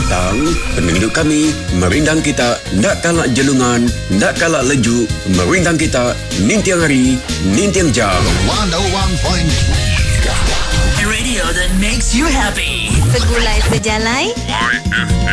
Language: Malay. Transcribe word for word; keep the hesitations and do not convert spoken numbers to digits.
petang, penunduk kami merindang kita ndak kalak jelungan, ndak kalak leju, merindang kita nintiang hari, nintiang jam. one oh one point three Radio that makes you happy. Segulai sejalai Y F M.